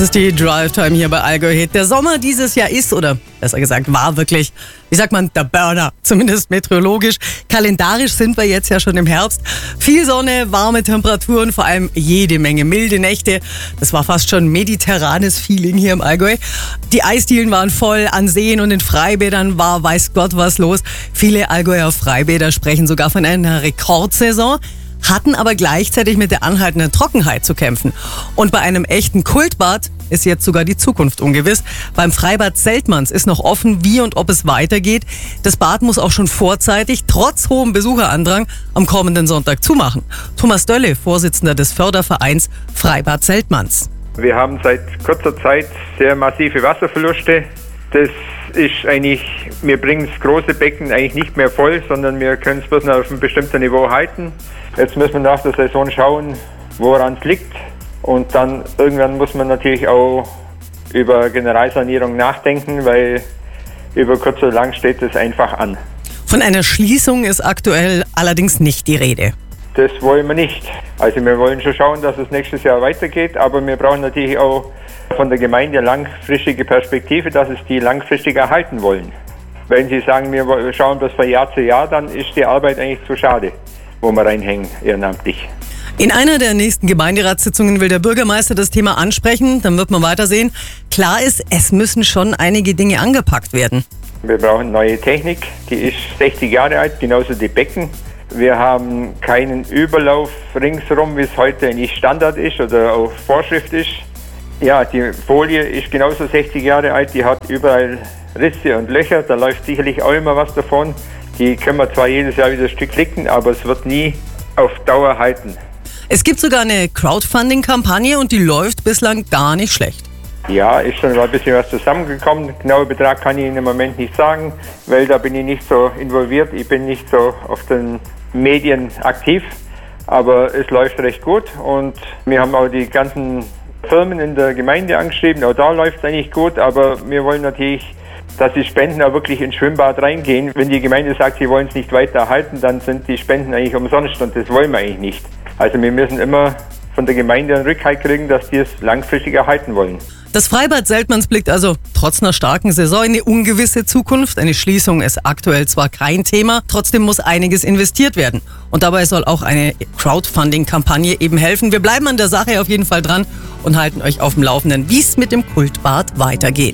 Das ist die Drive-Time hier bei Allgäu Hit. Der Sommer dieses Jahr ist, oder besser gesagt war wirklich, wie sagt man, der Burner. Zumindest meteorologisch. Kalendarisch sind wir jetzt ja schon im Herbst. Viel Sonne, warme Temperaturen, vor allem jede Menge milde Nächte. Das war fast schon mediterranes Feeling hier im Allgäu. Die Eisdielen waren voll, an Seen und in Freibädern war weiß Gott was los. Viele Allgäuer Freibäder sprechen sogar von einer Rekordsaison, hatten aber gleichzeitig mit der anhaltenden Trockenheit zu kämpfen. Und bei einem echten Kultbad ist jetzt sogar die Zukunft ungewiss. Beim Freibad Zeltmanns ist noch offen, wie und ob es weitergeht. Das Bad muss auch schon vorzeitig, trotz hohem Besucherandrang, am kommenden Sonntag zumachen. Thomas Dölle, Vorsitzender des Fördervereins Freibad Zeltmanns. Wir haben seit kurzer Zeit sehr massive Wasserverluste. Das ist eigentlich, wir bringen das große Becken eigentlich nicht mehr voll, sondern wir können es bloß noch auf einem bestimmten Niveau halten. Jetzt müssen wir nach der Saison schauen, woran es liegt. Und dann irgendwann muss man natürlich auch über Generalsanierung nachdenken, weil über kurz oder lang steht es einfach an. Von einer Schließung ist aktuell allerdings nicht die Rede. Das wollen wir nicht. Also wir wollen schon schauen, dass es nächstes Jahr weitergeht, aber wir brauchen natürlich auch von der Gemeinde langfristige Perspektive, dass es die langfristig erhalten wollen. Wenn Sie sagen, wir schauen das von Jahr zu Jahr, dann ist die Arbeit eigentlich zu schade, wo wir reinhängen ehrenamtlich. In einer der nächsten Gemeinderatssitzungen will der Bürgermeister das Thema ansprechen, dann wird man weitersehen. Klar ist, es müssen schon einige Dinge angepackt werden. Wir brauchen neue Technik, die ist 60 Jahre alt, genauso die Becken. Wir haben keinen Überlauf ringsherum, wie es heute nicht Standard ist oder auch Vorschrift ist. Ja, die Folie ist genauso 60 Jahre alt, die hat überall Risse und Löcher, da läuft sicherlich auch immer was davon. Die können wir zwar jedes Jahr wieder ein Stück klicken, aber es wird nie auf Dauer halten. Es gibt sogar eine Crowdfunding-Kampagne und die läuft bislang gar nicht schlecht. Ja, ist schon mal ein bisschen was zusammengekommen. Genauen Betrag kann ich Ihnen im Moment nicht sagen, weil da bin ich nicht so involviert. Ich bin nicht so auf den Medien aktiv, aber es läuft recht gut und wir haben auch die ganzen Firmen in der Gemeinde angeschrieben. Auch da läuft es eigentlich gut, aber wir wollen natürlich, dass die Spenden auch wirklich ins Schwimmbad reingehen. Wenn die Gemeinde sagt, sie wollen es nicht weiter erhalten, dann sind die Spenden eigentlich umsonst und das wollen wir eigentlich nicht. Also wir müssen immer von der Gemeinde einen Rückhalt kriegen, dass die es langfristig erhalten wollen. Das Freibad Zeltmanns blickt also trotz einer starken Saison in eine ungewisse Zukunft. Eine Schließung ist aktuell zwar kein Thema, trotzdem muss einiges investiert werden. Und dabei soll auch eine Crowdfunding-Kampagne eben helfen. Wir bleiben an der Sache auf jeden Fall dran und halten euch auf dem Laufenden, wie es mit dem Kultbad weitergeht.